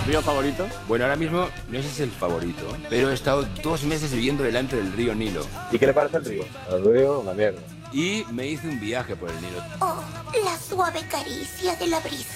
¿Río favorito? Bueno, ahora mismo no sé si es el favorito, pero he estado 2 meses viviendo delante del río Nilo. ¿Y qué le parece el río? El río, una mierda. Y me hice un viaje por el Nilo. Oh, la suave caricia de la brisa.